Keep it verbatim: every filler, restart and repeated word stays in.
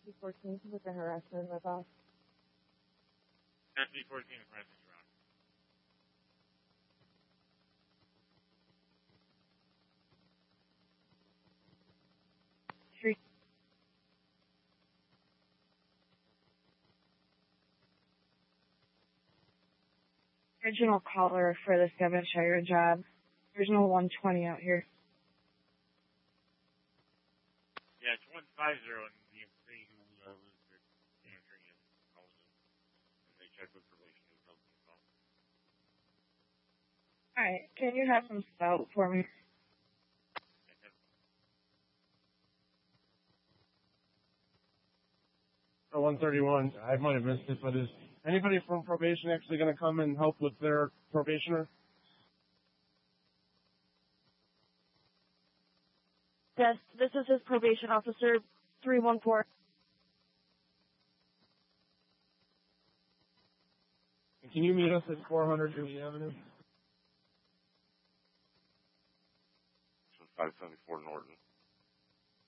P fourteen with the harassment with us. F P fourteen is harassing you around. Three. Original caller for the Devonshire job. Original one twenty out here. Yeah, it's one five zero, and the employee who uh, was answering it called them, and they checked with probation and told them about. All right, can you have some spout for me? Oh, one thirty-one. I might have missed it, but is anybody from probation actually going to come and help with their probationer? Yes, this is his probation officer, three one four. Can you meet us at four hundred Dewey Avenue? five seventy-four Norton.